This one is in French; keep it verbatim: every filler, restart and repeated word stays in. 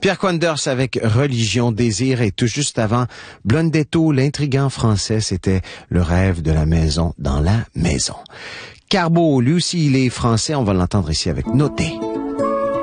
Pierre Quanders avec Religion, Désir et tout juste avant, Blondetto, l'intrigant français, c'était Le rêve de la maison dans la maison. Carbo, lui aussi, il est français, on va l'entendre ici avec Noté.